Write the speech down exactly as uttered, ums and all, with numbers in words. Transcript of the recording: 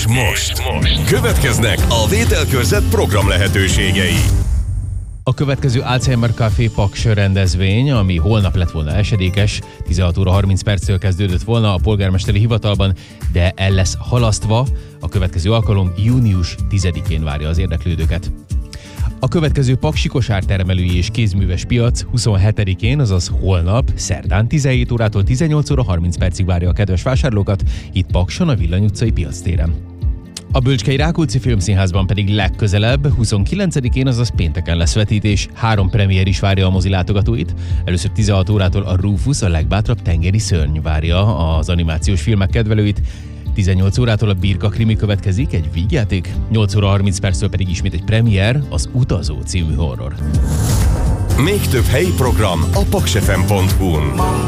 És most, most következnek a Vételkörzet program lehetőségei. A következő Alzheimer Café Paks rendezvény, ami holnap lett volna esedékes, tizenhat óra harminc perccel kezdődött volna a polgármesteri hivatalban, de el lesz halasztva. A következő alkalom június tizedikén várja az érdeklődőket. A következő paksi kosártermelői és kézműves piac huszonhetedikén, azaz holnap, szerdán tizenhét órától tizennyolc óra harminc percig várja a kedves vásárlókat, itt Pakson a Villany utcai piactéren. A Bölcskei Rákóczi Filmszínházban pedig legközelebb, huszonkilencedikén, azaz pénteken lesz vetítés. Három premier is várja a mozi látogatóit. Először tizenhat órától a Rufus, a legbátrabb tengeri szörny várja az animációs filmek kedvelőit. tizennyolc órától a Birka krimi következik, egy vígjáték, nyolc óra harminc perctől pedig ismét egy premier, az Utazó című horror. Még több helyi program a paksefem pont hu-n.